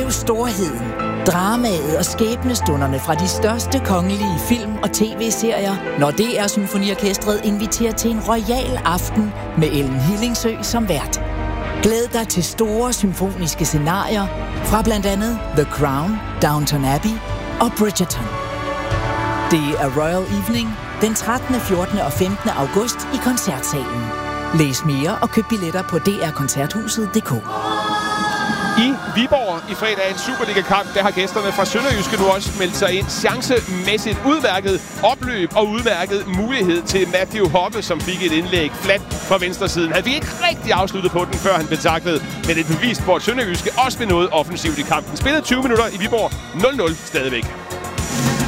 Oplev storheden, dramaet og skæbnestunderne fra de største kongelige film- og tv-serier, når DR Symfoniorkestret inviterer til en royal aften med Ellen Hillingsø som vært. Glæd dig til store symfoniske scenarier fra blandt andet The Crown, Downton Abbey og Bridgerton. Det er Royal Evening den 13., 14. og 15. august i Koncertsalen. Læs mere og køb billetter på drkoncerthuset.dk. I Viborg i fredagens Superliga-kamp, der har gæsterne fra Sønderjyske nu også meldt sig ind. Chancemæssigt udmærket opløb og udmærket mulighed til Matthew Hoppe, som fik et indlæg flat fra venstresiden. Han fik ikke rigtig afsluttet på den, før han blev taklet, men et bevis på, at Sønderjyske også blev noget offensivt i kampen. Spillet 20 minutter i Viborg, 0-0 stadigvæk.